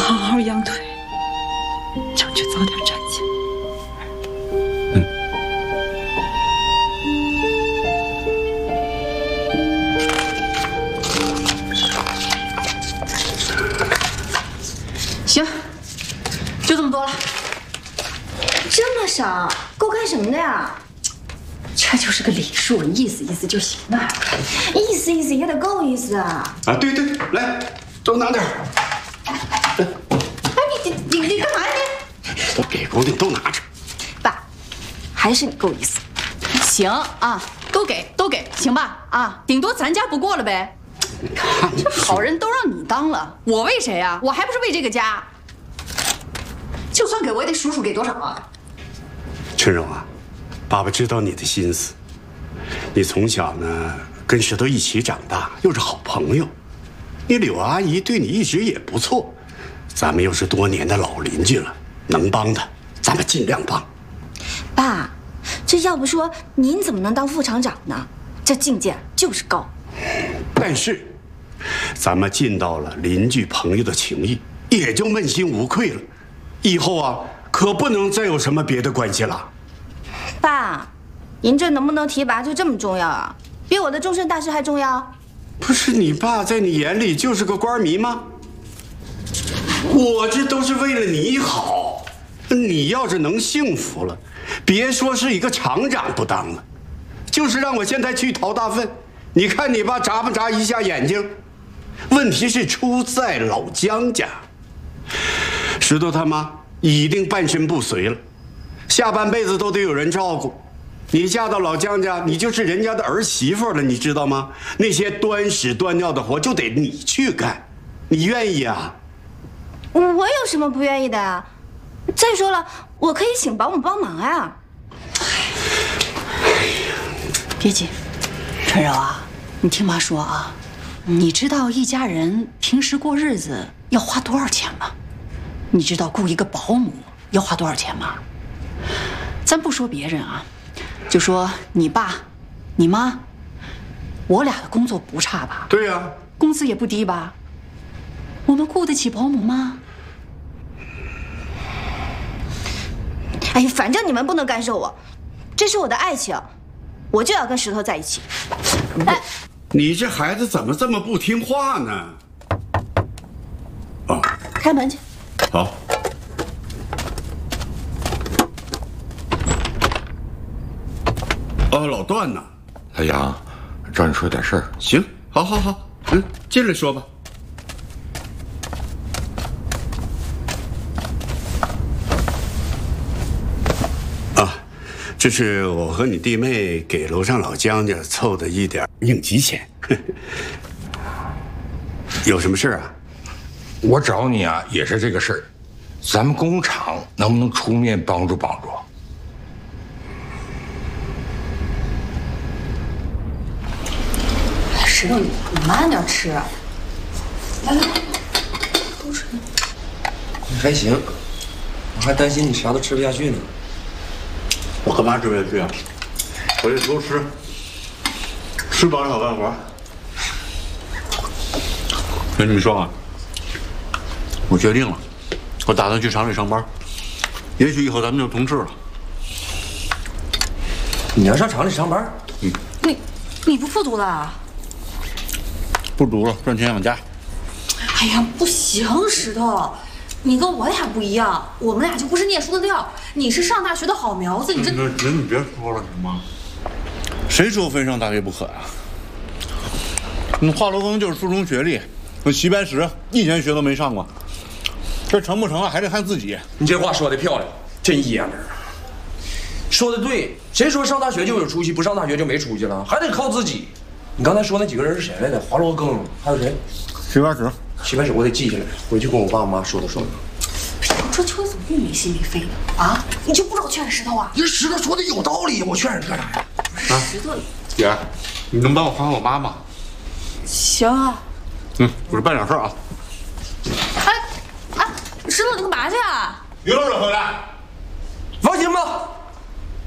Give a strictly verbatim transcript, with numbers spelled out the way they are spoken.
好好养腿，争取早点站起。 嗯。 行，就这么多了。 这么少，够干什么的呀？ 这就是个礼数，意思意思就行了。 意思意思也得够意思啊！ 啊，对对，来，多拿点。 哎，你你你你干嘛呀你？ 我给姑娘都拿着。 爸，还是你够意思。 行啊，都给都给，行吧？啊，顶多咱家不过了呗。 你看， 这好人都让你当了，我为谁啊？我还不是为这个家。就算给我也得数数给多少啊？ 春荣啊，爸爸知道你的心思。你从小呢跟石头一起长大，又是好朋友。你柳阿姨对你一直也不错，咱们又是多年的老邻居了，能帮的咱们尽量帮。 爸，这要不说您怎么能当副厂长呢？这境界就是高。 但是，咱们尽到了邻居朋友的情谊，也就问心无愧了。以后啊，可不能再有什么别的关系了。 爸，您这能不能提拔就这么重要啊？比我的终身大事还重要？ 不是你爸在你眼里就是个官迷吗？我这都是为了你好。你要是能幸福了，别说是一个厂长不当了，就是让我现在去讨大粪，你看你爸眨不眨一下眼睛？问题是出在老姜家。石头他妈已经半身不遂了，下半辈子都得有人照顾。你嫁到老姜家，你就是人家的儿媳妇了，你知道吗？那些端屎端尿的活就得你去干，你愿意啊？ 我有什么不愿意的啊？再说了，我可以请保姆帮忙啊。 别急，春柔啊，你听妈说啊，你知道一家人平时过日子要花多少钱吗？你知道雇一个保姆要花多少钱吗？咱不说别人啊，就说你爸、你妈，我俩的工作不差吧？ 对呀、啊， 工资也不低吧？我们雇得起保姆吗？ 哎，反正你们不能干涉我，这是我的爱情，我就要跟石头在一起。哎， 你这孩子怎么这么不听话呢？哦， 开门去。 好。哦，老段呐， 老杨，找你说点事儿。 行，好，好，好，嗯，进来说吧。啊，这是我和你弟妹给楼上老姜家凑的一点应急钱。有什么事啊？ 我找你啊，也是这个事儿，咱们工厂能不能出面帮助帮助？ 石头，你慢点吃。来来，多吃。 你还行，我还担心你啥都吃不下去呢。 我干嘛吃不下去啊？回去多吃，吃饱少干活。跟你们说啊，我决定了，我打算去厂里上班，也许以后咱们就同事了。 你要上厂里上班？ 嗯。你你不复读了？ 不读了，赚钱养家。 哎呀，不行，石头，你跟我俩不一样，我们俩就不是念书的料。你是上大学的好苗子，你这…… 那那你别说了行吗？谁说非上大学不可呀？你华罗庚就是初中学历，那齐白石一年学都没上过，这成不成啊，还得看自己。 你这话说的漂亮，真爷们儿。说的对，谁说上大学就有出息，不上大学就没出息了？还得靠自己。你刚才说那几个人是谁来着？华罗庚，还有谁？ 齐白石。 齐白石，我得记下来，回去跟我爸妈说道说道。 我说秋子怎么没心没肺的啊？你就不知道劝石头啊？ 你石头说的有道理，我劝人干啥呀？ 啊，石头， 姐，你能帮我喊我妈吗？ 行啊。 嗯，我这办点事儿啊。 哎，哎，石头，你干嘛去啊？ 一会儿回来。 放心吧。